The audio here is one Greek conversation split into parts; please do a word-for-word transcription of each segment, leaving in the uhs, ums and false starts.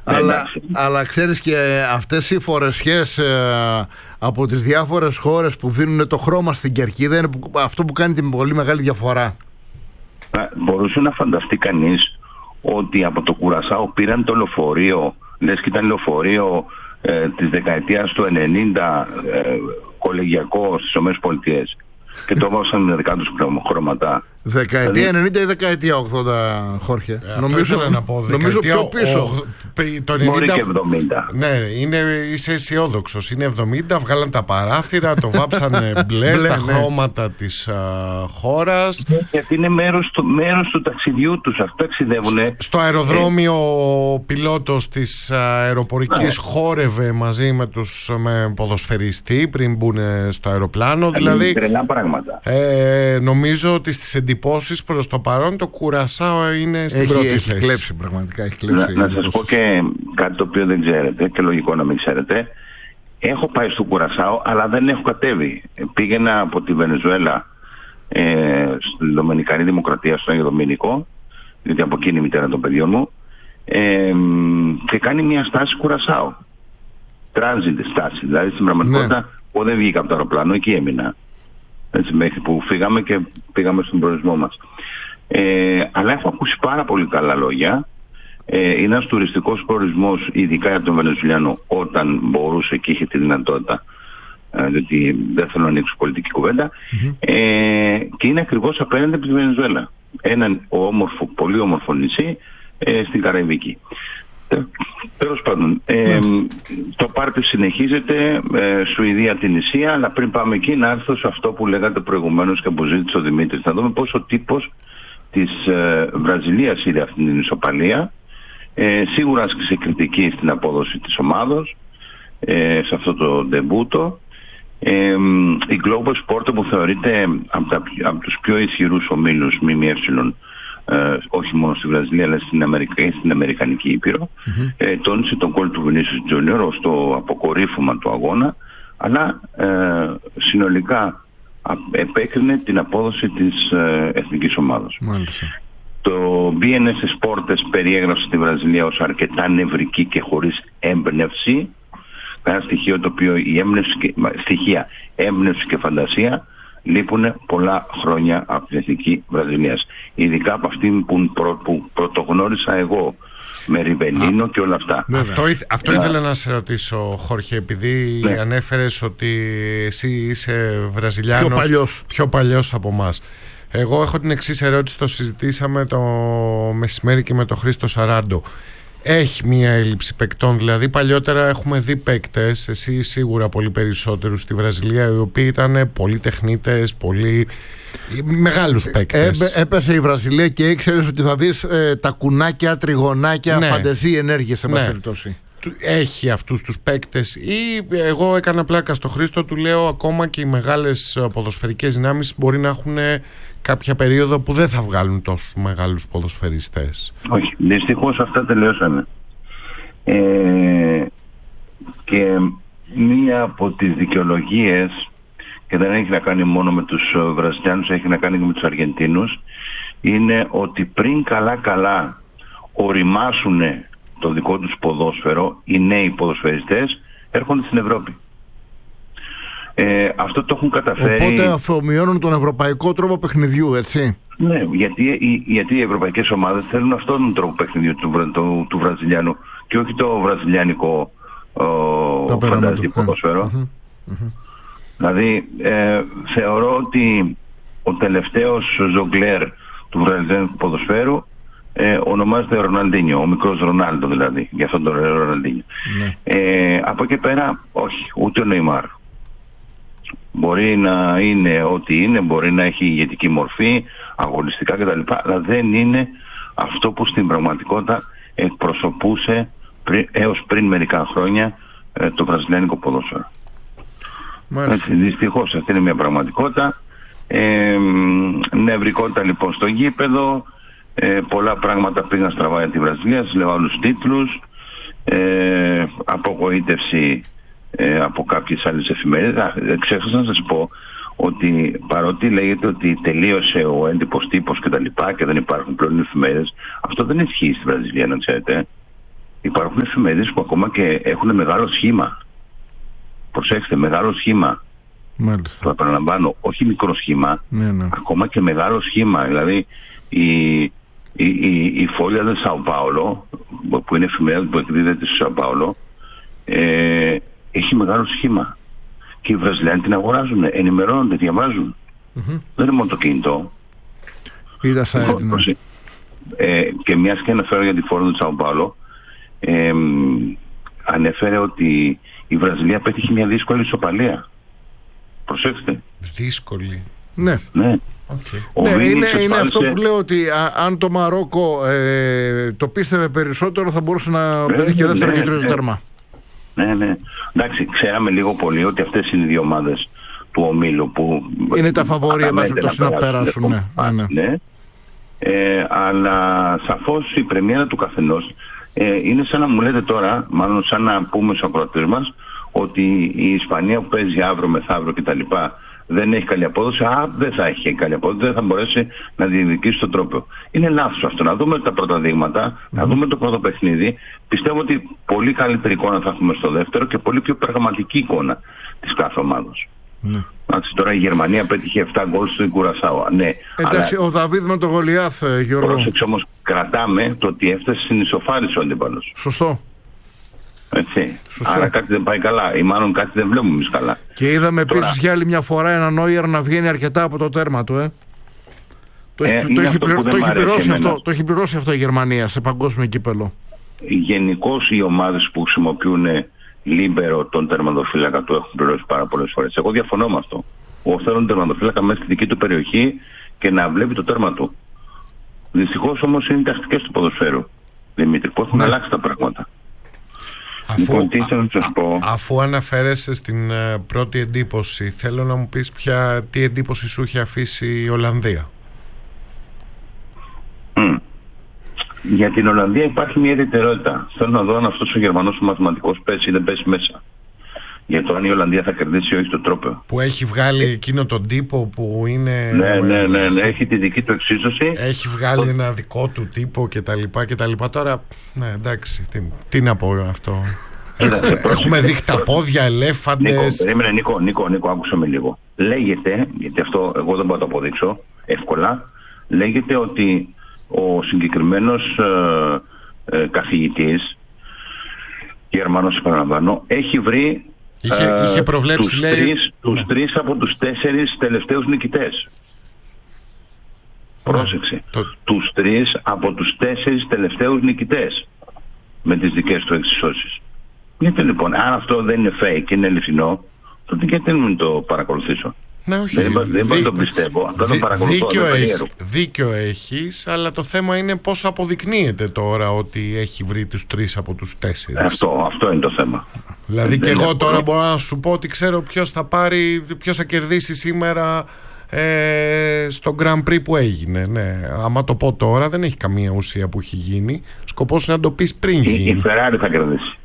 αλλά, αλλά ξέρεις και αυτές οι φορεσιές ε, από τις διάφορες χώρες που δίνουν το χρώμα στην κερκίδα είναι που, αυτό που κάνει την πολύ μεγάλη διαφορά. Μπορούσε να φανταστεί κανείς ότι από το Κουρασάο πήραν το λεωφορείο, λες και ήταν λεωφορείο ε, της δεκαετίας του ενενήντα, ε, κολεγιακό στις ΗΠΑ, και το βάσαν με δικά τους χρώματα. Δεκαετία δηλαδή... ενενήντα ή δεκαετία ογδόντα, Χόρχε? Ε, νομίζω να πω, νομίζω πιο πίσω. Ο, το ενενήντα... Μπορεί και εβδομήντα. Ναι, είναι, είσαι αισιόδοξος. Είναι εβδομήντα, βγάλαν τα παράθυρα, το βάψανε μπλε στα ναι. χρώματα της α, χώρας. Γιατί είναι μέρος του, μέρος του ταξιδιού τους. Αυτό ταξιδεύουνε. Στο αεροδρόμιο ε... ο πιλότος της αεροπορικής ναι. χόρευε μαζί με τους με ποδοσφαιριστή πριν μπουν στο αεροπλάνο. Ε, δηλαδή, τρελά πράγματα. Ε, νομίζω ότι στις εντυπώσεις προς το παρόν το Κουρασάο είναι στην έχει, πρώτη έχει θέση. Κλέψει, πραγματικά έχει κλέψει. Να, να σας πω και κάτι το οποίο δεν ξέρετε και λογικό να μην ξέρετε. Έχω πάει στο Κουρασάο, αλλά δεν έχω κατέβει. Πήγαινα από τη Βενεζουέλα ε, στη Δομινικανή Δημοκρατία, στον Άγιο Δομήνικο, διότι από εκείνη η μητέρα των παιδιών μου, ε, και κάνει μια στάση Κουρασάο. Τράνζιτ στάση. Δηλαδή στην πραγματικότητα, ναι. εγώ δεν βγήκα από το αεροπλάνο, εκεί έμεινα. Έτσι, μέχρι που φύγαμε και πήγαμε στον προορισμό μας. Ε, αλλά έχω ακούσει πάρα πολύ καλά λόγια. Ε, είναι ένας τουριστικός προορισμός, ειδικά για τον Βενεζουλιάνο, όταν μπορούσε και είχε τη δυνατότητα, ε, διότι δεν θέλω να ανοίξω πολιτική κουβέντα. Mm-hmm. Ε, και είναι ακριβώς απέναντι από τη Βενεζουέλα. Έναν όμορφο, πολύ όμορφο νησί ε, στην Καραϊβική. Τέλος πάντων, ε, το πάρτι συνεχίζεται, ε, Σουηδία, Τινησία, αλλά πριν πάμε εκεί να έρθω σε αυτό που λέγατε προηγουμένως και που ζήτησε ο Δημήτρης. Να δούμε πώς ο τύπος της ε, Βραζιλίας είδε αυτήν την ισοπαλία. Ε, σίγουρα άσκησε κριτική στην απόδοση της ομάδος, ε, σε αυτό το ντεμπούτο. Ε, η Global Sport, που θεωρείται από, τα, από τους πιο ισχυρούς ομίλους ΜΜΕ, Ε, όχι μόνο στη Βραζιλία αλλά στην, Αμερικα, στην Αμερικανική Ήπειρο, mm-hmm. ε, τόνισε τον γκολ του Vinicius Junior ως το αποκορύφωμα του αγώνα, αλλά ε, συνολικά α, επέκρινε την απόδοση της ε, εθνικής ομάδας. Μάλιστα. Το μπι εν ες Sports περιέγραψε τη Βραζιλία ως αρκετά νευρική και χωρίς έμπνευση, ένα στοιχείο το οποίο η έμπνευση και, στοιχεία έμπνευση και φαντασία λείπουν πολλά χρόνια από την εθνική Βραζιλίας. Ειδικά από αυτή που, προ, που πρωτογνώρισα εγώ με Ριβελίνο και όλα αυτά. Αυτό, αυτό yeah. ήθελα να σε ρωτήσω, Χόρχε, επειδή yeah. ανέφερες ότι εσύ είσαι Βραζιλιάνος πιο παλιός, πιο παλιός από εμάς. Εγώ έχω την εξής ερώτηση, το συζητήσαμε το μεσημέρι και με τον Χρήστο Σαράντο. Έχει μία έλλειψη παικτών, δηλαδή παλιότερα έχουμε δει παίκτες, εσύ σίγουρα πολύ περισσότερους στη Βραζιλία, οι οποίοι ήταν πολύ τεχνίτες, πολύ μεγάλους παίκτες. Ε, έπεσε η Βραζιλία και ήξερες ότι θα δεις ε, τα κουνάκια, τριγωνάκια, ναι. φαντεζή, ενέργειες σε πάση περιπτώσει. Έχει αυτούς τους παίκτες, ή εγώ έκανα πλάκα στο Χρήστο, του λέω ακόμα και οι μεγάλες ποδοσφαιρικές δυνάμεις μπορεί να έχουν κάποια περίοδο που δεν θα βγάλουν τόσους μεγάλους ποδοσφαιριστές. Όχι, δυστυχώς αυτά τελειώσανε. Ε, και μία από τις δικαιολογίες, και δεν έχει να κάνει μόνο με τους Βραζιλιάνους, έχει να κάνει και με τους Αργεντίνους, είναι ότι πριν καλά καλά οριμάσουν το δικό τους ποδόσφαιρο, οι νέοι ποδοσφαιριστές έρχονται στην Ευρώπη. Ε, αυτό το έχουν καταφέρει. Οπότε αφομοιώνουν τον ευρωπαϊκό τρόπο παιχνιδιού, έτσι. Ναι, γιατί, γιατί οι ευρωπαϊκές ομάδες θέλουν αυτόν τον τρόπο παιχνιδιού του, του, του Βραζιλιάνου και όχι το βραζιλιάνικο φαντάζι ποδόσφαιρο. Mm-hmm. Mm-hmm. Δηλαδή ε, θεωρώ ότι ο τελευταίος ζογκλέρ του βραζιλιάνικου ποδοσφαίρου Ε, ονομάζεται Ροναλντίνιο, ο μικρός Ρονάλντο δηλαδή, για αυτόν τον Ροναλντίνιο. Ναι. Ε, από εκεί πέρα, όχι, ούτε ο Νεϊμάρ. Μπορεί να είναι ό,τι είναι, μπορεί να έχει ηγετική μορφή, αγωνιστικά κτλ. Αλλά δεν είναι αυτό που στην πραγματικότητα εκπροσωπούσε πρι, έως πριν μερικά χρόνια ε, το βραζιλιάνικο ποδόσφαιρο. Έτσι, δυστυχώς αυτή είναι μια πραγματικότητα. Ε, νευρικότητα λοιπόν στο γήπεδο. Ε, πολλά πράγματα πήγαν στραβά για τη Βραζιλία, σας λέω άλλους τίτλους, ε, απογοήτευση ε, από κάποιες άλλες εφημερίδες. Ε, ξέχασα να σας πω ότι παρότι λέγεται ότι τελείωσε ο έντυπος τύπος και τα λοιπά και δεν υπάρχουν πλέον εφημερίδες, αυτό δεν ισχύει στη Βραζιλία, να ξέρετε. υπάρχουν εφημερίδες που ακόμα και έχουν μεγάλο σχήμα. Προσέξτε, μεγάλο σχήμα. Μάλιστα. Το επαναλαμβάνω, όχι μικρό σχήμα, ναι, ναι. ακόμα και μεγάλο σχήμα. Δηλαδή η, η, η, η Folha de Sao Paulo, που είναι εφημερίδα που εκδίδεται στο Sao Paulo, ε, έχει μεγάλο σχήμα. Και οι Βραζιλιάνοι την αγοράζουν, ενημερώνονται, διαβάζουν. Mm-hmm. Δεν είναι μόνο το κινητό. Είδα site, ναι. ε, και μιας και αναφέρω για τη Folha de Sao Paulo, ε, ανέφερε ότι η Βραζιλία πέτυχε μια δύσκολη ισοπαλία. Προσέξτε. Δύσκολη. Ναι. Ναι. Okay. Ναι, είναι, είναι πάλεσε... αυτό που λέω ότι α, αν το Μαρόκο ε, το πίστευε περισσότερο θα μπορούσε να ναι, πετύχει και δεύτερο ναι, και τρίτο ναι. τέρμα. Ναι, ναι. Εντάξει, ξέραμε λίγο πολύ ότι αυτές είναι οι δύο ομάδες του ομίλου που είναι τα φαβόρια να πέρασουν. Ναι, ναι, ναι. ναι. Ε, αλλά σαφώς η πρεμιέρα του καθενός ε, είναι σαν να μου λέτε τώρα, μάλλον σαν να πούμε στους ακροατές μας, ότι η Ισπανία που παίζει αύριο μεθαύριο κτλ. Δεν έχει καλή απόδοση. Α, δεν θα έχει καλή απόδοση, δεν θα μπορέσει να διεκδικήσει τον τρόπο. Είναι λάθος αυτό. Να δούμε τα πρώτα δείγματα, mm. να δούμε το πρώτο παιχνίδι. Πιστεύω ότι πολύ καλύτερη εικόνα θα έχουμε στο δεύτερο και πολύ πιο πραγματική εικόνα της κάθε ομάδας. Mm. Τώρα η Γερμανία πέτυχε επτά γκολ στην Κουρασάο. Ναι, εντάξει, αλλά... ο Δαβίδ με τον Γολιάθ, Γιώργο. Πρόσεξε όμως, κρατάμε το ότι έφτασε στην ισοφάριση ο αντίπαλος. Σωστό. Έτσι. Άρα κάτι δεν πάει καλά, ή μάλλον κάτι δεν βλέπουμε εμείς καλά. Και είδαμε Τώρα... επίσης για άλλη μια φορά ένα Νόιερ να βγαίνει αρκετά από το τέρμα του. Ε. Το, ε, έχει, το, έχει, πληρω... το, έχει πληρώσει αυτό, το έχει πληρώσει αυτό η Γερμανία σε παγκόσμιο κύπελο. Γενικώς οι ομάδες που χρησιμοποιούν λίμπερο τον τερματοφύλακα του έχουν πληρώσει πάρα πολλές φορές. Εγώ διαφωνώ με αυτό. Εγώ θέλω τον τερματοφύλακα μέσα στη δική του περιοχή και να βλέπει το τέρμα του. Δυστυχώς όμως είναι οι τακτικές του ποδοσφαίρου, Δημήτρη, που έχουν ναι. αλλάξει τα πράγματα. Αφού, λοιπόν, α, α, αφού αναφέρεσαι στην uh, πρώτη εντύπωση, θέλω να μου πεις ποια, τι εντύπωση σου έχει αφήσει η Ολλανδία. Mm. Για την Ολλανδία υπάρχει μια ιδιαιτερότητα. Θέλω να δω αν αυτός ο Γερμανός ο μαθηματικός πέσει ή δεν πέσει μέσα. Για το αν η Ολλανδία θα κερδίσει ή όχι τον τρόπο. Που έχει βγάλει εκείνο τον τύπο που είναι. Ναι, ναι, ναι, ναι, έχει τη δική του εξίσωση. Έχει βγάλει ένα δικό του τύπο κτλ. Τώρα, ναι, εντάξει, τι, τι να πω αυτό. Έχουμε, έχουμε δείχτα πόδια, ελέφαντες. Νίκο, περίμενε, Νίκο, Νίκο, Νίκο, άκουσα με λίγο. Λέγεται, γιατί αυτό εγώ δεν μπορώ να το αποδείξω εύκολα, λέγεται ότι ο συγκεκριμένος ε, ε, καθηγητής, Γερμανός επαναλαμβάνω, έχει βρει Είχε, ε, είχε προβλέψει, τους, λέει... τρεις, τους ναι. τρεις από τους τέσσερις τελευταίους νικητές. Ναι. Πρόσεξε. Το... Τους τρεις από τους τέσσερις τελευταίους νικητές με τις δικές του εξισώσεις. Γιατί λοιπόν, αν αυτό δεν είναι fake και είναι αληθινό, τότε γιατί δεν μην το παρακολουθήσω. Ναι, όχι. Δεν, δεν, δεν Δί... το πιστεύω. Απλά το παρακολουθώ. Δίκιο, έχει, δίκιο έχεις, αλλά το θέμα είναι πώς αποδεικνύεται τώρα ότι έχει βρει τους τρεις από τους τέσσερις. Αυτό, αυτό είναι το θέμα. Δηλαδή και εγώ τώρα μπορώ να σου πω ότι ξέρω ποιος θα πάρει, ποιος θα κερδίσει σήμερα ε, στο Grand Prix που έγινε. Ναι. Άμα το πω τώρα δεν έχει καμία ουσία που έχει γίνει. Σκοπός είναι να το πεις πριν γίνει. Η Ferrari θα κερδίσει.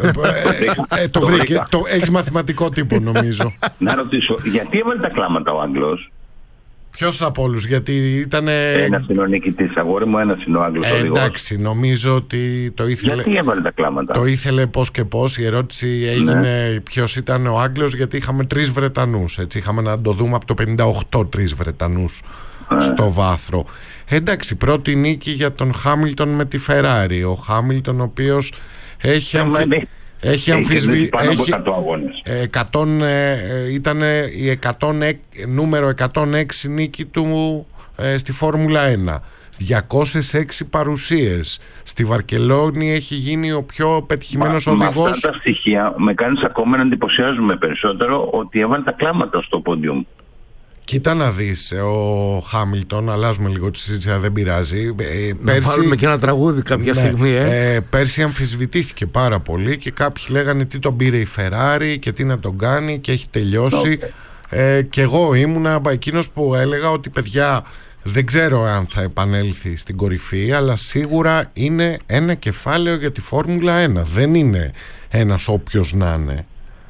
ε, ε, το βρήκε. Το, έχεις μαθηματικό τύπο νομίζω. Να ρωτήσω, γιατί έβαλε τα κλάματα ο Άγγλος? Ποιος από όλους, γιατί ήταν. Ένας είναι ο νικητής, αγόρι μου, ένας είναι ο Άγγλος ε, οδηγός. Εντάξει, νομίζω ότι το ήθελε. Γιατί έβαλε τα κλάματα? Το ήθελε πώς και πώς. Η ερώτηση έγινε ναι. ποιος ήταν ο Άγγλος, γιατί είχαμε τρεις Βρετανούς. Έτσι, είχαμε να το δούμε από το πενήντα οκτώ τρεις Βρετανούς ε. στο βάθρο. Ε, εντάξει, πρώτη νίκη για τον Χάμιλτον με τη Ferrari. Ο Χάμιλτον, ο οποίος έχει. Αμφι... Έχει αμφισβητήσει. Έχει... εκατό, ε, ήταν η εκατό, νούμερο εκατόν έξι νίκη του ε, στη Φόρμουλα ένα. διακόσιες έξι παρουσίες. Στη Βαρκελόνη έχει γίνει ο πιο πετυχημένος οδηγός. Με αυτά τα στοιχεία με κάνεις ακόμα να εντυπωσιάζουμε περισσότερο ότι έβαλε τα κλάματα στο πόντιουμ. Κοίτα να δεις, ο Χάμιλτον, αλλάζουμε λίγο τη συζήτηση, δεν πειράζει. Ε, να πέρσι, βάλουμε και ένα τραγούδι κάποια ναι, στιγμή. Ε. Ε, πέρσι αμφισβητήθηκε πάρα πολύ και κάποιοι λέγανε τι τον πήρε η Ferrari και τι να τον κάνει και έχει τελειώσει. Okay. Ε, και εγώ ήμουνα εκείνος που έλεγα ότι παιδιά δεν ξέρω αν θα επανέλθει στην κορυφή, αλλά σίγουρα είναι ένα κεφάλαιο για τη Φόρμουλα ένα. Δεν είναι ένας όποιος να είναι.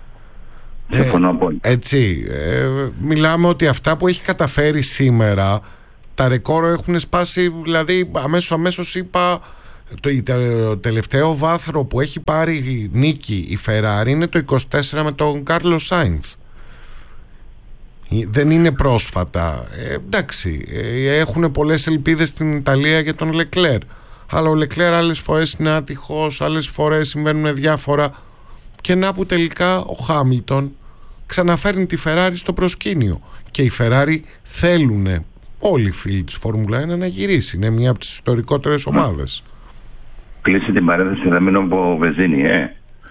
Ε, έτσι ε, μιλάμε ότι αυτά που έχει καταφέρει σήμερα, τα ρεκόρ έχουν σπάσει. Δηλαδή αμέσως αμέσως είπα Το, το τελευταίο βάθρο που έχει πάρει νίκη η Ferrari είναι το είκοσι τέσσερα με τον Carlos Sainz. Δεν είναι πρόσφατα. Ε, εντάξει, ε, έχουν πολλές ελπίδες στην Ιταλία για τον Leclerc, αλλά ο Leclerc άλλες φορές είναι άτυχος, άλλες φορές συμβαίνουν διάφορα, και να που τελικά ο Χάμιλτον ξαναφέρνει τη Ferrari στο προσκήνιο. Και οι Ferrari θέλουν, όλοι οι φίλοι της Φόρμουλα ένα, να γυρίσει. Είναι μια από τις ιστορικότερες ομάδες. Κλείσει την παρένθεση, θα μείνω από βενζίνη, ε.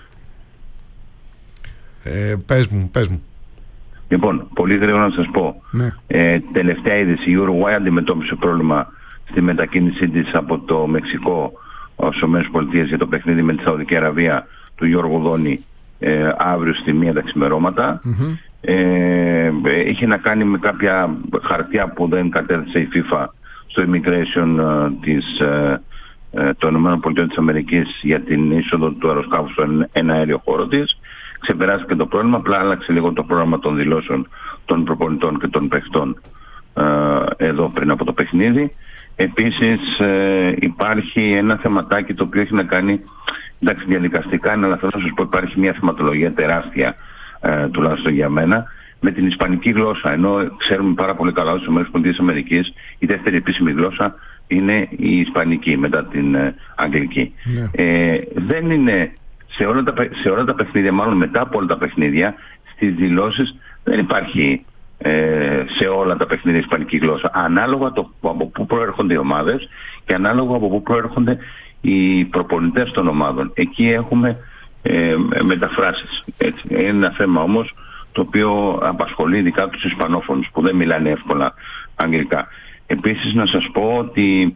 ε πες μου, πες μου. Λοιπόν, πολύ γρήγορα να σας πω. Ναι. Ε, τελευταία είδηση, η Uruguay αντιμετώπισε πρόβλημα στη μετακίνησή της από το Μεξικό στις ΗΠΑ για το παιχνίδι με τη Σαουδική Αραβία του Γιώργου Δόνη ε, αύριο στη μία τα ξημερώματα. Mm-hmm. Ε, είχε να κάνει με κάποια χαρτιά που δεν κατέθεσε η FIFA στο immigration ε, της, ε, ε, των ΗΠΑ για την είσοδο του αεροσκάφου στον ένα αέριο χώρο της. Ξεπεράστηκε το πρόβλημα, απλά άλλαξε λίγο το πρόγραμμα των δηλώσεων των προπονητών και των παιχτών ε, εδώ πριν από το παιχνίδι. Επίσης ε, υπάρχει ένα θεματάκι το οποίο έχει να κάνει, εντάξει, διαδικαστικά είναι, αλλά θέλω να σας πω, υπάρχει μια θεματολογία τεράστια, ε, τουλάχιστον για μένα, με την ισπανική γλώσσα. Ενώ ξέρουμε πάρα πολύ καλά ότι στις ΗΠΑ η δεύτερη επίσημη γλώσσα είναι η ισπανική μετά την ε, αγγλική. Yeah. Ε, δεν είναι σε όλα, τα, σε όλα τα παιχνίδια, μάλλον μετά από όλα τα παιχνίδια, στις δηλώσεις δεν υπάρχει ε, σε όλα τα παιχνίδια ισπανική γλώσσα. Ανάλογα το, από πού προέρχονται οι ομάδες και ανάλογα από πού προέρχονται οι προπονητές των ομάδων. Εκεί έχουμε ε, μεταφράσεις. Έτσι. Είναι ένα θέμα όμως το οποίο απασχολεί ειδικά τους Ισπανόφωνους που δεν μιλάνε εύκολα αγγλικά. Επίσης να σας πω ότι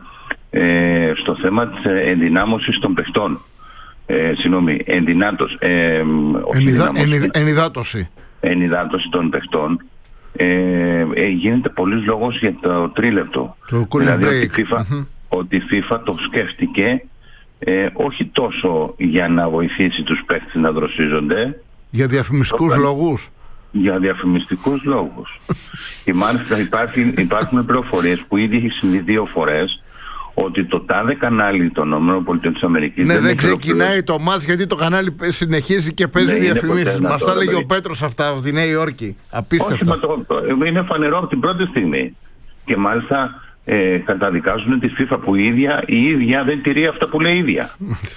ε, στο θέμα της ενδυνάμωσης των παιχτών, Ε, συγγνώμη, ενδυνάτωση, ε, Ενιδα, ενιδ, ενιδάτωση. ενιδάτωση των παιχτών, ε, ε, γίνεται πολλής λόγος για το τρίλεπτο. Το δηλαδή break. ότι η, FIFA, mm-hmm. ότι η FIFA το σκέφτηκε ε, όχι τόσο για να βοηθήσει τους παίκτες να δροσίζονται, για διαφημιστικούς το, λόγους. Για διαφημιστικούς λόγους. Και μάλιστα υπάρχει, υπάρχουν πληροφορίες που ήδη έχει συμβεί δύο φορές ότι το τάδε κανάλι των ΗΠΑ. Ναι, δεν, δεν ξεκινάει το μάτς γιατί το κανάλι συνεχίζει και παίζει ναι, διαφημίσεις. Μας τα έλεγε ο Πέτρος αυτά από τη Νέα Υόρκη. Απίστευτα. Όχι, το, το, είναι φανερό από την πρώτη στιγμή. Και μάλιστα ε, καταδικάζουν τη FIFA που η ίδια, η ίδια δεν τηρεί αυτά που λέει η ίδια.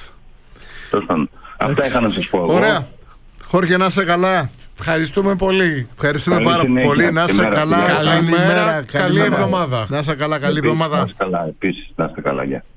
Αυτά είχα να σας πω εγώ. Ωραία. Χόρχε, να είσαι καλά. Ευχαριστούμε πολύ. Ευχαριστούμε καλή πάρα συνέχεια. πολύ. Να είσαι καλά. Καλημέρα. Καλή εβδομάδα. Να είσαι καλά. Καλή εβδομάδα. Να είσαι καλά. Επίσης, να είστε καλά. Γεια.